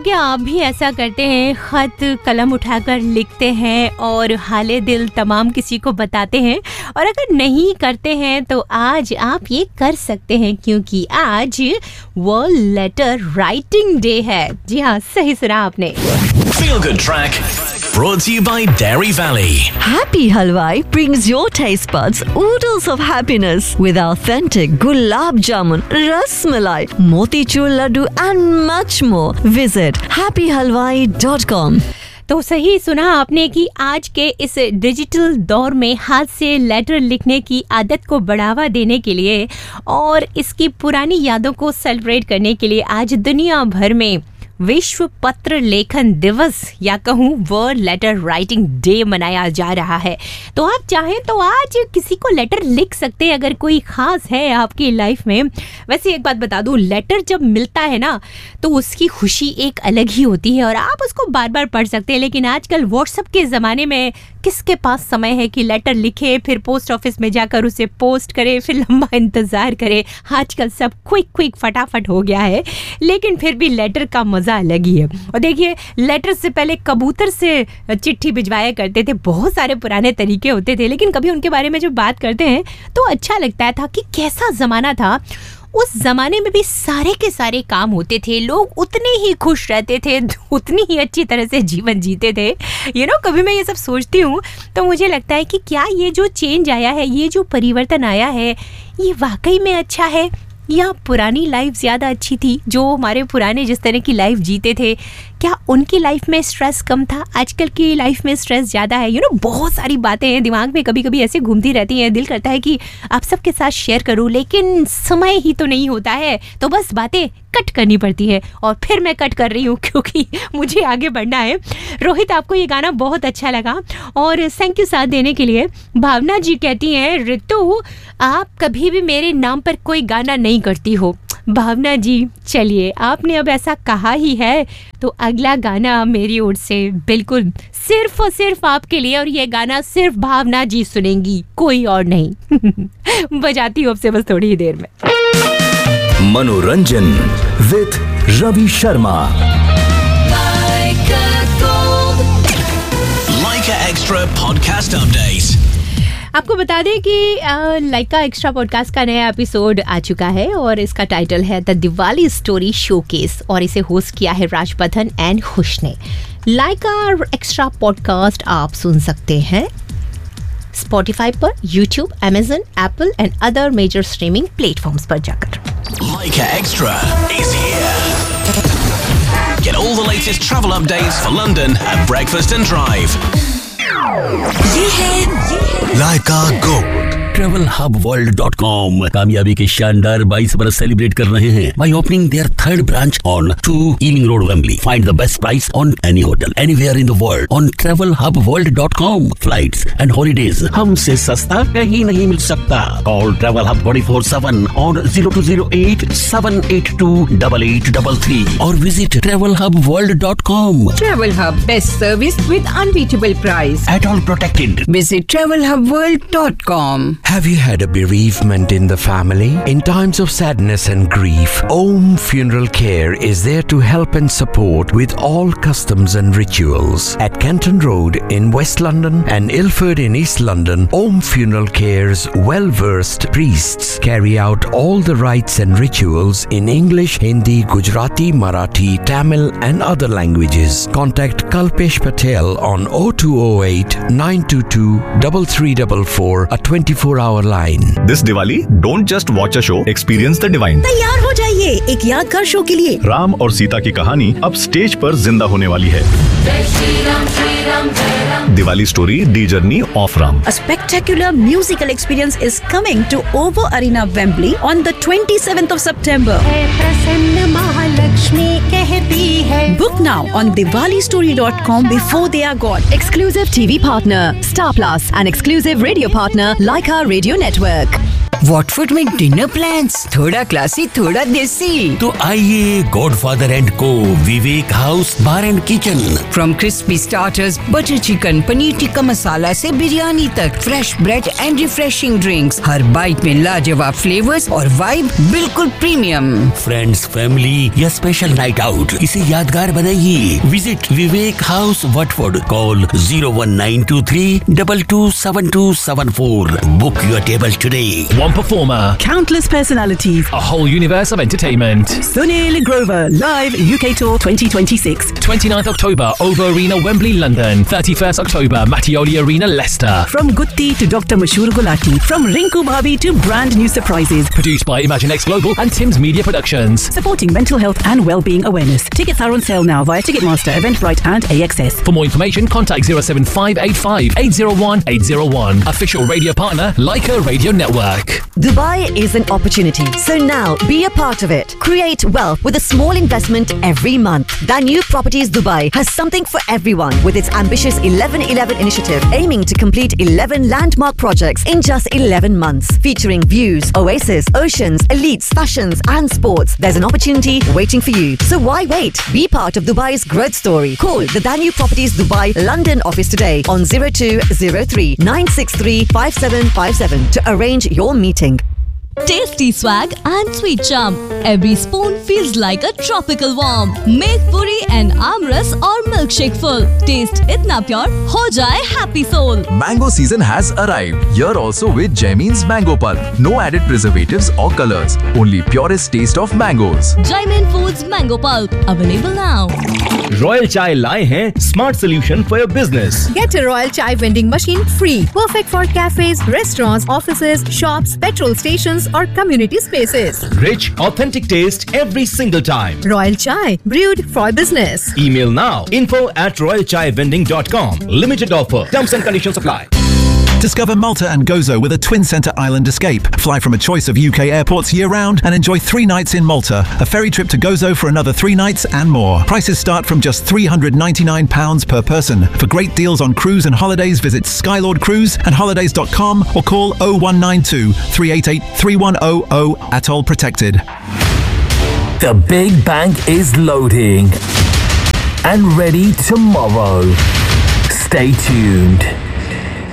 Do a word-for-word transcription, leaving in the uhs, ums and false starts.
क्या आप भी ऐसा करते हैं, खत कलम उठाकर लिखते हैं और हाले दिल तमाम किसी को बताते हैं? और अगर नहीं करते हैं तो आज आप ये कर सकते हैं, क्योंकि आज वर्ल्ड लेटर राइटिंग डे है। जी हाँ, सही सुना आपने। Feel Good Track brought to you by Dairy Valley. Happy Halwai brings your taste buds oodles of happiness with authentic gulab jamun, ras malai, motichur laddu and much more. Visit happy halwai dot com. तो सही सुना आपने कि आज के इस digital दौर में हाथ से लेटर लिखने की आदत को बढ़ावा देने के लिए और इसकी पुरानी यादों को सेलिब्रेट करने के लिए आज दुनिया भर में विश्व पत्र लेखन दिवस या कहूँ वर्ल्ड लेटर राइटिंग डे मनाया जा रहा है। तो आप चाहें तो आज किसी को लेटर लिख सकते हैं अगर कोई खास है आपकी लाइफ में। वैसे एक बात बता दूँ, लेटर जब मिलता है ना तो उसकी खुशी एक अलग ही होती है और आप उसको बार बार पढ़ सकते हैं। लेकिन आजकल व्हाट्सएप के ज़माने में किसके पास समय है कि लेटर लिखे, फिर पोस्ट ऑफिस में जाकर उसे पोस्ट करे, फिर लंबा इंतज़ार करे। आजकल सब क्विक क्विक फटाफट हो गया है, लेकिन फिर भी लेटर का मज़ा अलग ही है। और देखिए, लेटर से पहले कबूतर से चिट्ठी भिजवाया करते थे। बहुत सारे पुराने तरीके होते थे, लेकिन कभी उनके बारे में जब बात करते हैं तो अच्छा लगता था कि कैसा ज़माना था। उस ज़माने में भी सारे के सारे काम होते थे, लोग उतने ही खुश रहते थे, उतनी ही अच्छी तरह से जीवन जीते थे। यू नो, कभी मैं ये सब सोचती हूँ तो मुझे लगता है कि क्या ये जो चेंज आया है, ये जो परिवर्तन आया है, ये वाकई में अच्छा है या पुरानी लाइफ ज़्यादा अच्छी थी? जो हमारे पुराने जिस तरह की लाइफ जीते थे, क्या उनकी लाइफ में स्ट्रेस कम था? आजकल की लाइफ में स्ट्रेस ज़्यादा है। यू नो, बहुत सारी बातें हैं दिमाग में कभी कभी ऐसे घूमती रहती हैं, दिल करता है कि आप सबके साथ शेयर करूं, लेकिन समय ही तो नहीं होता है, तो बस बातें कट करनी पड़ती है। और फिर मैं कट कर रही हूँ क्योंकि मुझे आगे बढ़ना है। रोहित, आपको ये गाना बहुत अच्छा लगा और थैंक यू साथ देने के लिए। भावना जी कहती हैं, ऋतु आप कभी भी मेरे नाम पर कोई गाना नहीं करती हो। भावना जी, चलिए आपने अब ऐसा कहा ही है तो अगला गाना मेरी ओर से बिल्कुल सिर्फ और सिर्फ आपके लिए, और ये गाना सिर्फ भावना जी सुनेंगी, कोई और नहीं। बजाती हूँ आपसे बस थोड़ी ही देर में। मनोरंजन with Ravi Sharma. Lyca extra podcast update. आपको बता दें कि लाइका एक्स्ट्रा पॉडकास्ट का नया एपिसोड आ चुका है और इसका टाइटल है द दिवाली स्टोरी शोकेस और इसे होस्ट किया है राजपथन एंड खुश ने। लाइका एक्स्ट्रा पॉडकास्ट आप सुन सकते हैं स्पॉटिफाई पर, YouTube, Amazon, Apple and other major streaming platforms पर जाकर। Laika Extra is here. Get all the latest travel updates for London at breakfast and drive. ये है Laika Go. Travel hub world dot com कामयाबी के शानदार बाईस बरस celebrate कर रहे हैं by opening their third branch on two Ealing Road, Wembley. Find the best price on any hotel anywhere in the world on travel hub world dot com. Flights and holidays हमसे सस्ता कहीं नहीं मिल सकता. Call Travel Hub twenty-four seven on zero two zero eight seven eight two eight eight three three or visit travel hub world dot com. Travel Hub, best service with unbeatable price. At all protected. Visit travel hub world dot com. Have you had a bereavement in the family? In times of sadness and grief, Om Funeral Care is there to help and support with all customs and rituals. At Kenton Road in West London and Ilford in East London, Om Funeral Care's well-versed priests carry out all the rites and rituals in English, Hindi, Gujarati, Marathi, Tamil and other languages. Contact Kalpesh Patel on oh two oh eight nine two two three three four four, a twenty-four hour line. This Diwali, don't just watch a show, experience the divine. तैयार हो जाइए एक यादगार show के लिए। राम और सीता की कहानी अब स्टेज पर जिंदा होने वाली है। Diwali story, the journey of Ram. A spectacular musical experience is coming to O two Arena, Wembley on the twenty-seventh of September. Book now on diwali story dot com before they are gone. Exclusive T V partner Star Plus and exclusive radio partner Laika Radio Network. Watford में dinner plans, थोड़ा classy थोड़ा देसी। तो आइए godfather and को विवेक house bar and kitchen. From crispy starters, butter chicken, paneer tikka masala से बिरयानी तक, fresh bread and refreshing drinks, her bite में लाजवाब फ्लेवर्स और वाइब बिल्कुल प्रीमियम। फ्रेंड्स, फैमिली या स्पेशल नाइट आउट, इसे यादगार बनाइए। Visit Vivek house Watford. Call zero one nine to three double two seven to seven four. Book your table today. One performer, countless personalities, a whole universe of entertainment. Sunil Grover live U K Tour twenty twenty-six. twenty-ninth October, Ovo Arena, Wembley, London. thirty-first October, Mattioli Arena, Leicester. From Gutti to Doctor Mashur Gulati, from Rinku Bhabi to brand new surprises. Produced by ImagineX Global and Tim's Media Productions. Supporting mental health and well-being awareness. Tickets are on sale now via Ticketmaster, Eventbrite and A X S. For more information, contact zero seven five eight five eight zero one eight zero one. Official radio partner, Leica Radio Network. Dubai is an opportunity, so now be a part of it. Create wealth with a small investment every month. Danube Properties Dubai has something for everyone with its ambitious eleven eleven initiative, aiming to complete eleven landmark projects in just eleven months, featuring views, oasis, oceans, elites, fashions and sports. There's an opportunity waiting for you. So why wait? Be part of Dubai's growth story. Call the Danube Properties Dubai London office today on zero two zero three nine six three five seven five seven to arrange your meeting. Tasty swag and sweet charm. Every spoon feels like a tropical warm. Make puri and amras or milkshake full. Taste itna pure, ho jaye happy soul. Mango season has arrived. Here also with Jaimin's Mango Pulp. No added preservatives or colors. Only purest taste of mangoes. Jaimin Foods Mango Pulp. Available now. Royal Chai लाए हैं smart solution for your business. Get a Royal Chai vending machine free. Perfect for cafes, restaurants, offices, shops, petrol stations or community spaces. Rich, authentic taste every single time. Royal Chai, brewed for business. Email now info at royal chai vending dot com. Limited offer. Terms and conditions apply. Discover Malta and Gozo with a twin centre island escape. Fly from a choice of U K airports year-round and enjoy three nights in Malta. A ferry trip to Gozo for another three nights and more. Prices start from just three hundred ninety-nine pounds per person. For great deals on cruise and holidays, visit Skylord Cruise and holidays dot com or call oh one nine two three eight eight three one oh oh. Atoll protected. The Big Bank is loading and ready tomorrow. Stay tuned.